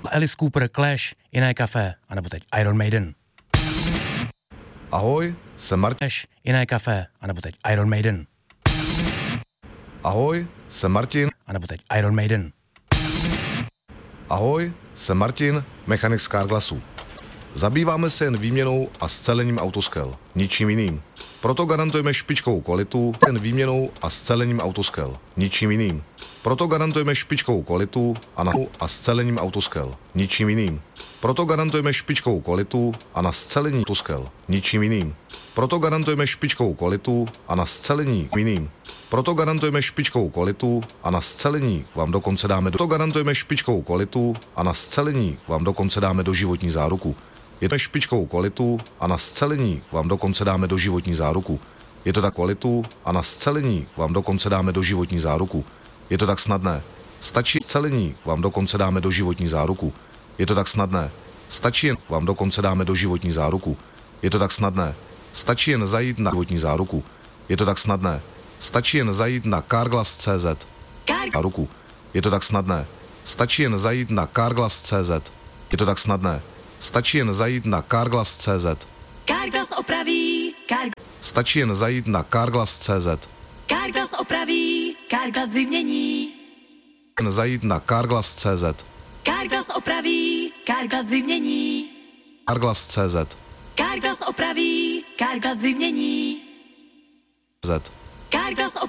Alice Cooper, Clash, Jiné kafe, anebo teď Iron Maiden. Ahoj, jsem Martin. Clash, Jiné kafe, anebo teď Iron Maiden. Ahoj, jsem Martin. Anebo teď Iron Maiden. Ahoj, jsem Martin, mechanik z Carglassu. Zabýváme se jen výměnou a scelením autoskel, ničím jiným. Proto garantujeme špičkovou kvalitu, jen výměnou a scelením autoskel, ničím jiným. Proto garantujeme špičkovou kvalitu a scelením autoskel, ničím jiným. Proto garantujeme špičkovou kvalitu a na scelení autoskel, ničím jiným. Proto garantujeme špičkovou kvalitu a na scelení jiným. Proto garantujeme špičkovou kvalitu a na scelení vám dokonce dáme Proto garantujeme špičkovou kvalitu a na scelení vám dokonce dáme doživotní záruku. Je to špičkovou kvalitu a na scelení vám dokonce dáme doživotní záruku. Je to tak kvalitu a na scelení vám dokonce dáme doživotní záruku. Je to tak snadné. Stačí scelení vám dokonce dáme doživotní záruku. Je to tak snadné. Stačí jen vám dokonce dáme doživotní záruku. Je to tak snadné. Stačí jen zajít na životní záruku. Je to tak snadné. Stačí jen zajít na Carglass.cz. Záruku. Je to tak snadné. Stačí jen zajít na Carglass.cz. Je to tak snadné. Stačí jen zajít na Carglass.cz. Carglass opraví. Stačí jen zajít na Carglass.cz. Carglass opraví. Carglass vymění. Jen zajít na Carglass.cz. Carglass opraví. Carglass vymění. Carglass.cz. Carglass opraví. Carglass vymění. Z. Carglass opraví.